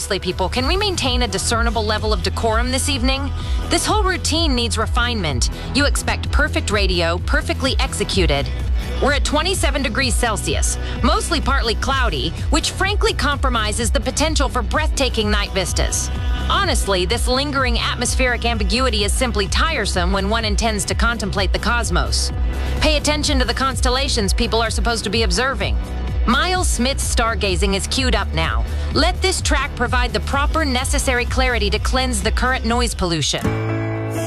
seriously, people, can we maintain a discernible level of decorum this evening? This whole routine needs refinement. You expect perfect radio, perfectly executed. We're at 27 degrees Celsius, mostly partly cloudy, which frankly compromises the potential for breathtaking night vistas. Honestly, this lingering atmospheric ambiguity is simply tiresome when one intends to contemplate the cosmos. Pay attention to the constellations people are supposed to be observing. Miles Smith's stargazing is queued up now. Let this track provide the proper necessary clarity to cleanse the current noise pollution.